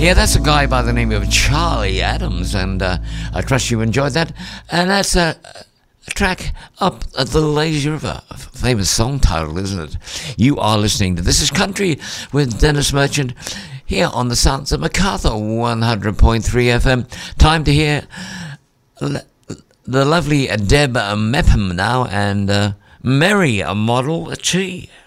Yeah, that's a guy by the name of Charlie Adams, and I trust you enjoyed that. And that's a track up at the Lazy River. A famous song title, isn't it? You are listening to This Is Country with Dennis Merchant here on the Sounds of MacArthur 100.3 FM. Time to hear the lovely Deb Mepham now and Mary Model T.